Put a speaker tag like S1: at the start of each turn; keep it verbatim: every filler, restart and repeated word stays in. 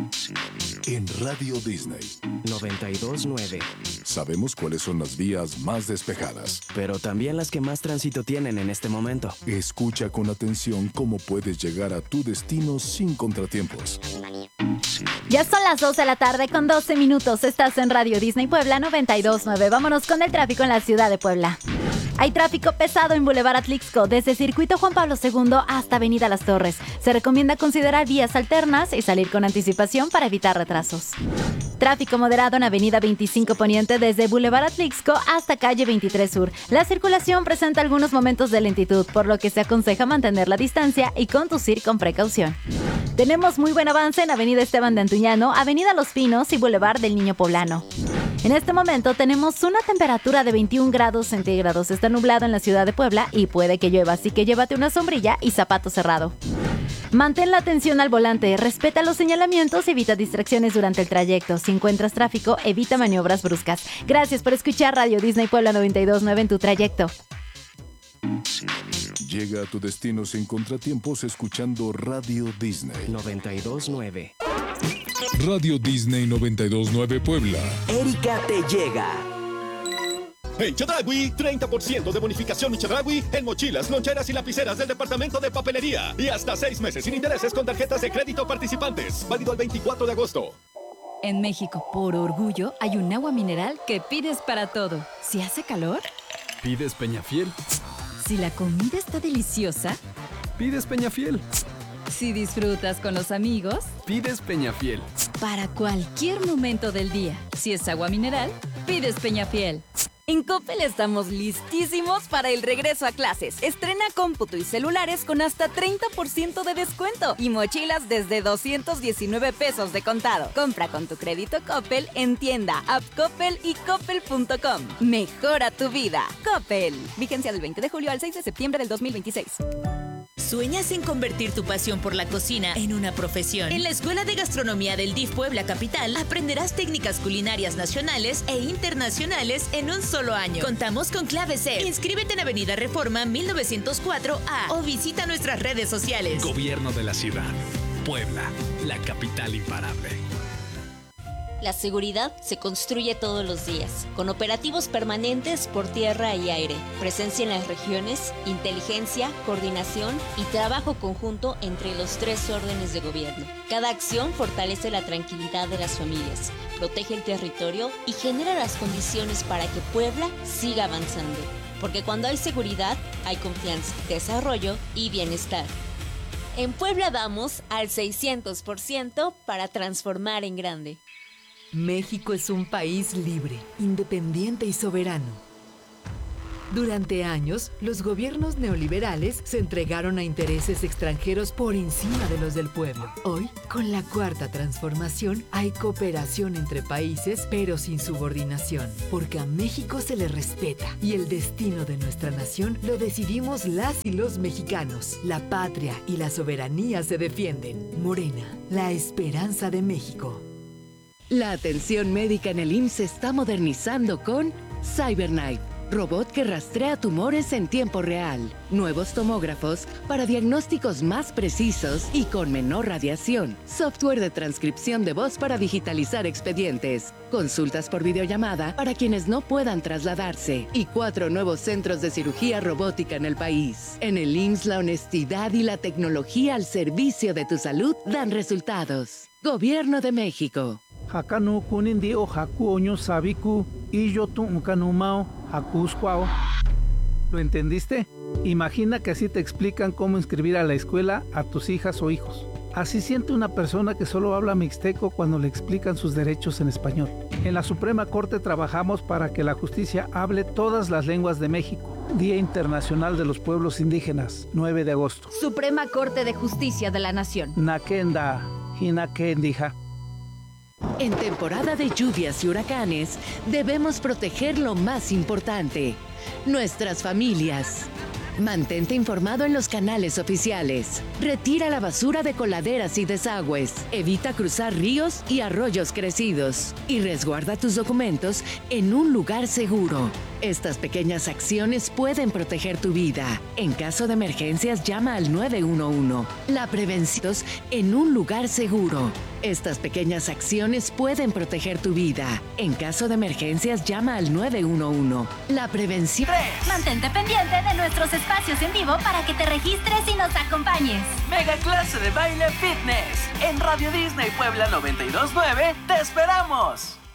S1: En Radio Disney
S2: noventa y dos punto nueve.
S1: sabemos cuáles son las vías más despejadas,
S2: pero también las que más tránsito tienen en este momento.
S1: Escucha con atención cómo puedes llegar a tu destino sin contratiempos.
S3: Ya son las dos de la tarde con doce minutos. Estás en Radio Disney Puebla noventa y dos punto nueve. Vámonos con el tráfico en la ciudad de Puebla. Hay tráfico pesado en Boulevard Atlixco, desde Circuito Juan Pablo segundo hasta Avenida Las Torres. Se recomienda considerar vías alternas y salir con anticipación para evitar retrasos. Tráfico moderado en Avenida veinticinco Poniente desde Boulevard Atlixco hasta Calle veintitrés Sur. La circulación presenta algunos momentos de lentitud, por lo que se aconseja mantener la distancia y conducir con precaución. Tenemos muy buen avance en Avenida Esteban de Antuñano, Avenida Los Pinos y Boulevard del Niño Poblano. En este momento tenemos una temperatura de veintiún grados centígrados. Está nublado en la ciudad de Puebla y puede que llueva, así que llévate una sombrilla y zapato cerrado. Mantén la atención al volante, respeta los señalamientos y evita distracciones durante el trayecto. Si encuentras tráfico, evita maniobras bruscas. Gracias por escuchar Radio Disney Puebla noventa y dos punto nueve en tu trayecto.
S1: Llega a tu destino sin contratiempos escuchando Radio Disney
S2: noventa y dos punto nueve.
S1: Radio Disney noventa y dos punto nueve Puebla.
S4: Erika te llega.
S5: En Chedraui, treinta por ciento de bonificación en Chedraui en mochilas, loncheras y lapiceras del departamento de papelería. Y hasta seis meses sin intereses con tarjetas de crédito participantes. Válido el veinticuatro de agosto.
S6: En México, por orgullo, hay un agua mineral que pides para todo. Si hace calor,
S7: pides Peñafiel.
S6: Si la comida está deliciosa,
S7: pides Peñafiel.
S6: Si disfrutas con los amigos,
S7: pides Peñafiel.
S6: Para cualquier momento del día, si es agua mineral, pides Peñafiel. En Coppel estamos listísimos para el regreso a clases. Estrena cómputo y celulares con hasta treinta por ciento de descuento y mochilas desde doscientos diecinueve pesos de contado. Compra con tu crédito Coppel en tienda, app Coppel y coppel punto com. Mejora tu vida. Coppel. Vigencia del veinte de julio al seis de septiembre del dos mil veintiséis.
S8: ¿Sueñas en convertir tu pasión por la cocina en una profesión? En la Escuela de Gastronomía del D I F Puebla Capital aprenderás técnicas culinarias nacionales e internacionales en un solo año. Contamos con Clave C. Inscríbete en Avenida Reforma mil novecientos cuatro A o visita nuestras redes sociales.
S9: Gobierno de la ciudad. Puebla, la capital imparable.
S10: La seguridad se construye todos los días, con operativos permanentes por tierra y aire, presencia en las regiones, inteligencia, coordinación y trabajo conjunto entre los tres órdenes de gobierno. Cada acción fortalece la tranquilidad de las familias, protege el territorio y genera las condiciones para que Puebla siga avanzando. Porque cuando hay seguridad, hay confianza, desarrollo y bienestar. En Puebla vamos al seiscientos por ciento para transformar en grande.
S11: México es un país libre, independiente y soberano. Durante años, los gobiernos neoliberales se entregaron a intereses extranjeros por encima de los del pueblo. Hoy, con la cuarta transformación, hay cooperación entre países, pero sin subordinación, porque a México se le respeta y el destino de nuestra nación lo decidimos las y los mexicanos. La patria y la soberanía se defienden. Morena, la esperanza de México.
S12: La atención médica en el I M S S se está modernizando con CyberKnife, robot que rastrea tumores en tiempo real, nuevos tomógrafos para diagnósticos más precisos y con menor radiación, software de transcripción de voz para digitalizar expedientes, consultas por videollamada para quienes no puedan trasladarse y cuatro nuevos centros de cirugía robótica en el país. En el I M S S la honestidad y la tecnología al servicio de tu salud dan resultados. Gobierno de México.
S13: Hakanu kunindi o haku oño sabiku y yo tu unkanumao hakusquao. ¿Lo entendiste? Imagina que así te explican cómo inscribir a la escuela a tus hijas o hijos. Así siente una persona que solo habla mixteco cuando le explican sus derechos en español. En la Suprema Corte trabajamos para que la justicia hable todas las lenguas de México. Día Internacional de los Pueblos Indígenas, nueve de agosto.
S6: Suprema Corte de Justicia de la Nación.
S13: Nakenda, hinakendija.
S12: En temporada de lluvias y huracanes, debemos proteger lo más importante, nuestras familias. Mantente informado en los canales oficiales. Retira la basura de coladeras y desagües. Evita cruzar ríos y arroyos crecidos. Y resguarda tus documentos en un lugar seguro. Estas pequeñas acciones pueden proteger tu vida. En caso de emergencias, llama al nueve uno uno. La prevención en un lugar seguro. Estas pequeñas acciones pueden proteger tu vida. En caso de emergencias, llama al nueve uno uno. La prevención...
S14: Mantente pendiente de nuestros espacios en vivo para que te registres y nos acompañes.
S15: Mega clase de baile fitness. En Radio Disney Puebla noventa y dos punto nueve, ¡te esperamos!